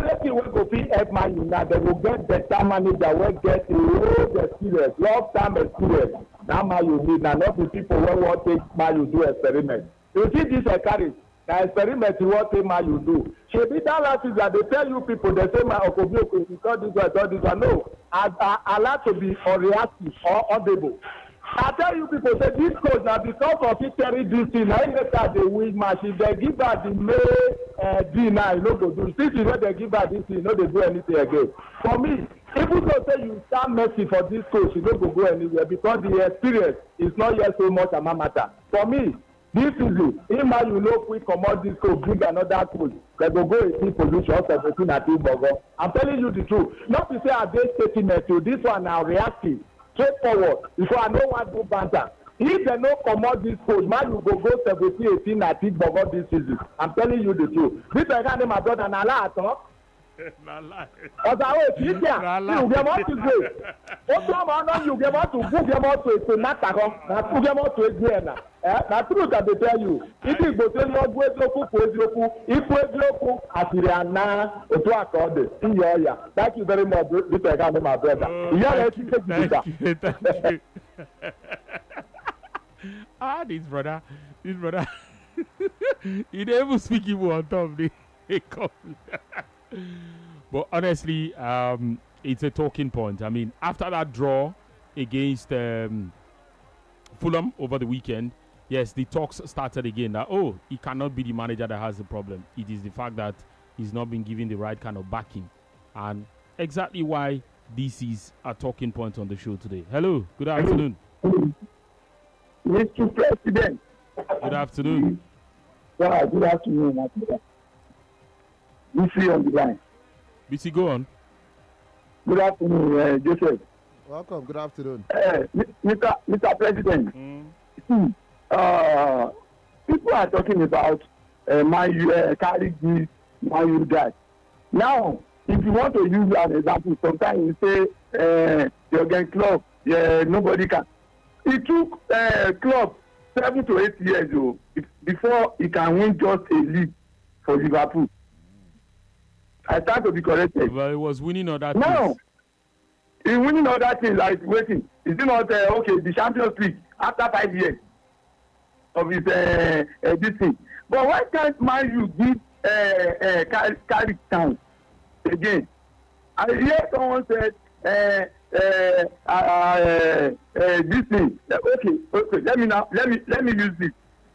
only thing we go fit help Man U now, they will get better manager wey get a lot experience, long time experience. Now Man U need na not the people wey wan take Man U do experiment. You see this carry na experiment you wan take Man U do. Shebi that last season they tell you people they say my Okobio because this one no. Allow to be unreactive or audible. I tell you people say this coach na because of it carry this thing na make her dey win match. If they give her the May D now you no go do. Since you know they give her this thing you no dey do anything again. For me, even though say you stand mercy for this coach you no go anywhere because the experience is not yet so much a matter. For me, this season if Man U no quick comot this coach bring another coach they go 18 position 17 at Igbogo. I'm telling you the truth. Not to say I dey statement to this one now reactive. Straightforward. If I no want to banter, if they no comot this coach, Man U go 17-18 at Igbogo this season. I'm telling you the truth. This I can't name my brother Nala at all. Ọ̀sà wo ti jà ní ìgbẹ́mọ̀ ti gbé. Ó tún ọmọ ọ̀nà ní ìgbẹ́mọ̀ tó gún ìgbẹ́mọ̀ tó ètò nàtàkọ́ nà tún ìgbẹ́mọ̀ tó ègbé ẹ̀ nà. Na truth I dey tell you. Ibi ìgbò tó ní ọgbó eziokwu kwu eziokwu, ikwu eziokwu àtìrì àná òtún àkọọ́dẹ̀ iyọ̀ ọ̀yà. Thank you very much, this I can't name my brother. Ìyá rẹ̀ ti ṣe jìbìtà. Thank you. This brother, he dey even speak Igbo on top. They come. But honestly, it's a talking point. I mean, after that draw against Fulham over the weekend, yes, the talks started again that, he cannot be the manager that has the problem. It is the fact that he's not been given the right kind of backing. And exactly why this is a talking point on the show today. Hello, good afternoon. Mr. President. Good afternoon. Yeah, good afternoon. BC on the line. BC, go on. Good afternoon, Joseph. Welcome. Good afternoon. Mr. President. People are talking about Man U carry this, Man U that. Now, if you want to use an example, sometimes you say Jurgen Klopp, nobody can. It took Klopp 7 to 8 years before he can win just a league for Liverpool. I start to be corrected. Well, he was winning other things. Now, he's winning other things like waiting. Is it not the Champions League after 5 years of his this thing? But why can't Man U give carry chance again? I hear someone said this thing. Okay. Let me use this.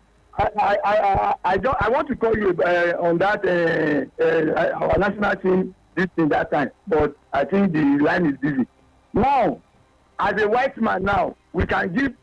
I want to call you on that our national team this thing that time, but I think the line is busy. Now, as a white man now, we can give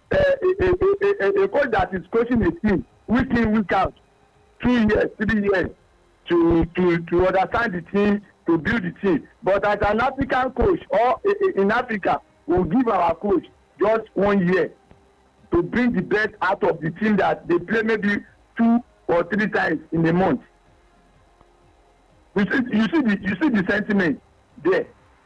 a coach that is coaching a team week in, week out, 2 years, 3 years to understand the team, to build the team. But as an African coach or in Africa, we'll give our coach just 1 year to bring the best out of the team that they play maybe 2 or 3 times in a month. You see the sentiment there.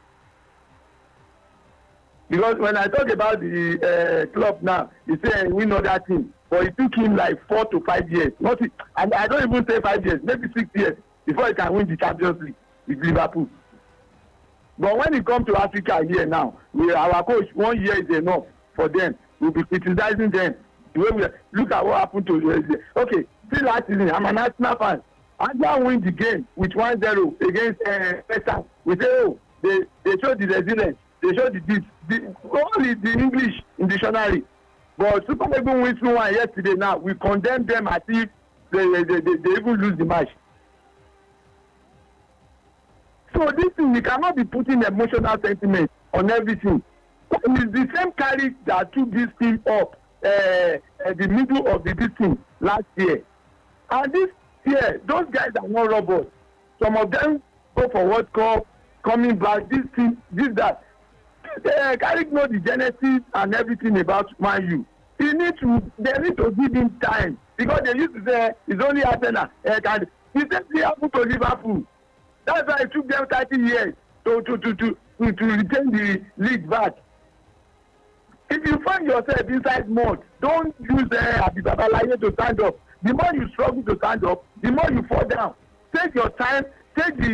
Because when I talk about the club now, you say we know that team, but it took him like 4 to 5 years. And I don't even say 5 years, maybe 6 years before he can win the Champions League with Liverpool. But when it comes to Africa here now, our coach 1 year is enough for them. We'll be criticizing them. The way we look at what happened to okay, still last season, I'm an Arsenal fan. Arsenal win the game with 1-0 against West Ham. We say, they showed the resilience. They showed only the English in dictionary. But Super Eagles win 2-1 yesterday now. We condemn them as if they even lose the match. So this thing, we cannot be putting emotional sentiment on everything. It's the same carry that took this team up at the middle of this thing last year. And this year, those guys are not robots. Some of them go for World Cup, coming back, this thing, this, that. Carry know the genesis and everything about Man U. They need to give him time. Because they used to say, it's only Arsenal. He simply happened to Liverpool. That's why it took them 30 years to retain the league back. If you find yourself inside mud, don't use Abibabalaye to stand up. The more you struggle to stand up, the more you fall down. Take your time, take the